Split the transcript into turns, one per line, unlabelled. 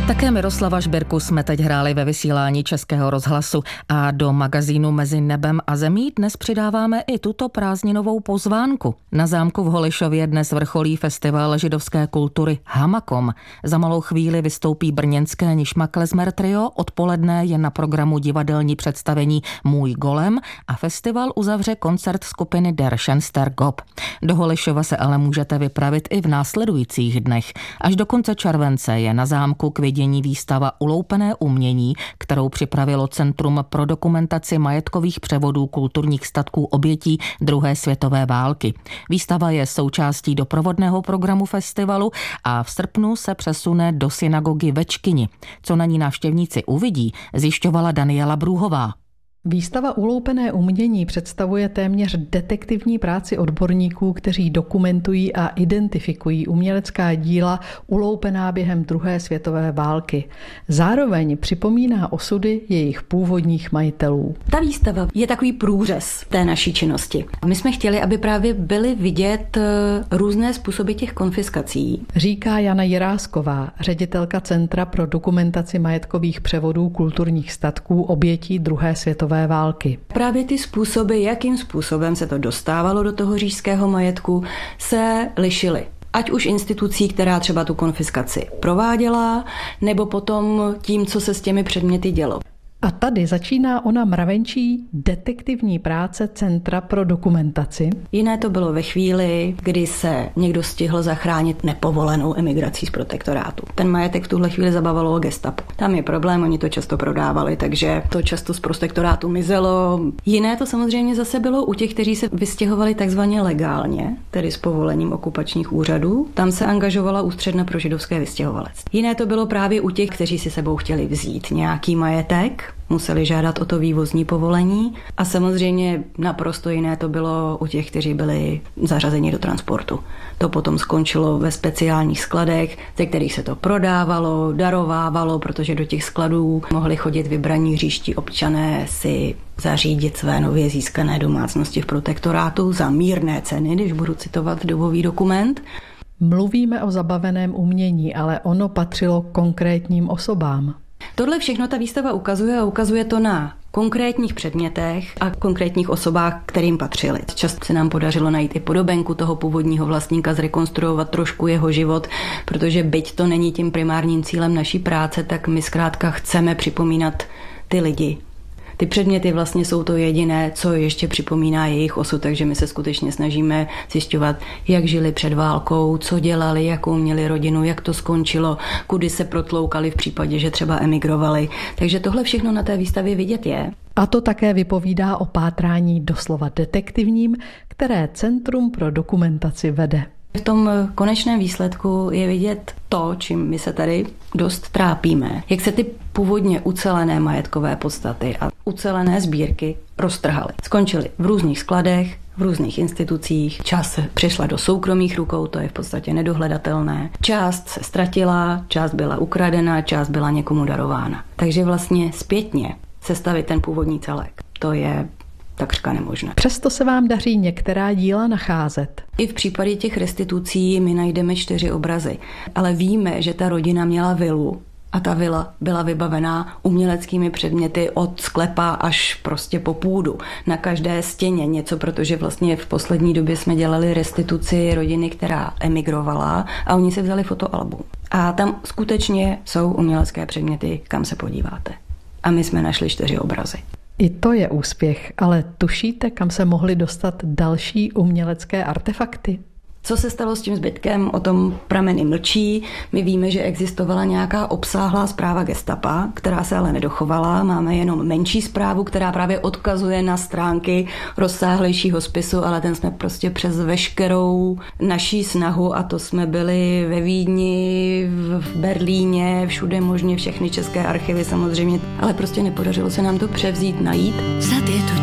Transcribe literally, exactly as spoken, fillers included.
Také Miroslava Žbirku jsme teď hráli ve vysílání Českého rozhlasu a do magazínu Mezi nebem a zemí dnes přidáváme i tuto prázdninovou pozvánku. Na zámku v Holišově dnes vrcholí festival židovské kultury Hamakom. Za malou chvíli vystoupí brněnské Nishma Klezmer trio, odpoledne je na programu divadelní představení Můj golem a festival uzavře koncert skupiny Der Schenster Gob. Do Holišova se ale můžete vypravit i v následujících dnech. Až do konce července je na zámku k vidění výstava Uloupené umění, kterou připravilo Centrum pro dokumentaci majetkových převodů kulturních statků obětí druhé světové války. Výstava je součástí doprovodného programu festivalu a v srpnu se přesune do synagogy ve Čkyni. Co na ní návštěvníci uvidí, zjišťovala Daniela Brůhová.
Výstava Uloupené umění představuje téměř detektivní práci odborníků, kteří dokumentují a identifikují umělecká díla uloupená během druhé světové války. Zároveň připomíná osudy jejich původních majitelů.
Ta výstava je takový průřez té naší činnosti. My jsme chtěli, aby právě byly vidět různé způsoby těch konfiskací.
Říká Jana Jirásková, ředitelka Centra pro dokumentaci majetkových převodů kulturních statků obětí druhé světové války.
Právě ty způsoby, jakým způsobem se to dostávalo do toho říšského majetku, se lišily. Ať už institucí, která třeba tu konfiskaci prováděla, nebo potom tím, co se s těmi předměty dělo.
A tady začíná ona mravenčí detektivní práce Centra pro dokumentaci.
Jiné to bylo ve chvíli, kdy se někdo stihl zachránit nepovolenou emigrací z protektorátu. Ten majetek v tuhle chvíli zabavilo gestapo. Tam je problém, oni to často prodávali, takže to často z protektorátu mizelo. Jiné to samozřejmě zase bylo u těch, kteří se vystěhovali takzvaně legálně, tedy s povolením okupačních úřadů. Tam se angažovala ústředna pro židovské vystěhovalectví. Jiné to bylo právě u těch, kteří si sebou chtěli vzít nějaký majetek, museli žádat o to vývozní povolení a samozřejmě naprosto jiné to bylo u těch, kteří byli zařazeni do transportu. To potom skončilo ve speciálních skladech, ze kterých se to prodávalo, darovávalo, protože do těch skladů mohli chodit vybraní hříští občané si zařídit své nově získané domácnosti v protektorátu za mírné ceny, když budu citovat dobový dokument.
Mluvíme o zabaveném umění, ale ono patřilo konkrétním osobám.
Tohle všechno ta výstava ukazuje a ukazuje to na konkrétních předmětech a konkrétních osobách, kterým patřily. Často se nám podařilo najít i podobenku toho původního vlastníka, zrekonstruovat trošku jeho život, protože byť to není tím primárním cílem naší práce, tak my zkrátka chceme připomínat ty lidi. Ty předměty vlastně jsou to jediné, co ještě připomíná jejich osud, takže my se skutečně snažíme zjišťovat, jak žili před válkou, co dělali, jakou měli rodinu, jak to skončilo, kudy se protloukali v případě, že třeba emigrovali. Takže tohle všechno na té výstavě vidět je.
A to také vypovídá o pátrání doslova detektivním, které Centrum pro dokumentaci vede.
V tom konečném výsledku je vidět to, čím my se tady dost trápíme. Jak se ty původně ucelené majetkové podstaty a ucelené sbírky roztrhaly. Skončily v různých skladech, v různých institucích. Část se přišla do soukromých rukou, to je v podstatě nedohledatelné. Část se ztratila, část byla ukradena, část byla někomu darována. Takže vlastně zpětně sestavit ten původní celek, to je takřka nemožné.
Přesto se vám daří některá díla nacházet.
I v případě těch restitucí my najdeme čtyři obrazy, ale víme, že ta rodina měla vilu a ta vila byla vybavená uměleckými předměty od sklepa až prostě po půdu. Na každé stěně něco, protože vlastně v poslední době jsme dělali restituci rodiny, která emigrovala a oni si vzali fotoalbum. A tam skutečně jsou umělecké předměty, kam se podíváte. A my jsme našli čtyři obrazy.
I to je úspěch, ale tušíte, kam se mohly dostat další umělecké artefakty?
Co se stalo s tím zbytkem, o tom prameny mlčí. My víme, že existovala nějaká obsáhlá zpráva gestapa, která se ale nedochovala. Máme jenom menší zprávu, která právě odkazuje na stránky rozsáhlejšího spisu, ale ten jsme prostě přes veškerou naší snahu, a to jsme byli ve Vídni, v Berlíně, všude možně, všechny české archivy samozřejmě, ale prostě nepodařilo se nám to převzít, najít.